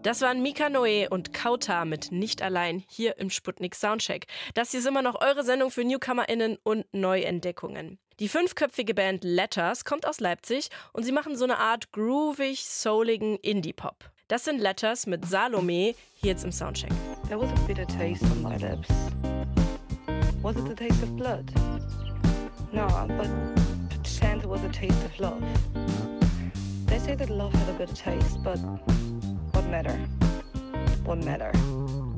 Das waren Mika Noe und Kauta mit Nicht allein hier im Sputnik Soundcheck. Das hier ist immer noch eure Sendung für NewcomerInnen und Neuentdeckungen. Die 5-köpfige Band Letters kommt aus Leipzig und sie machen so eine Art groovig, souligen Indie-Pop. Das sind Letters mit Salome hier jetzt im Soundcheck. There was a bitter taste on my lips. Was it the taste of blood? No, but pretend it was a taste of love. They say that love had a bitter taste, but what matter? What matter?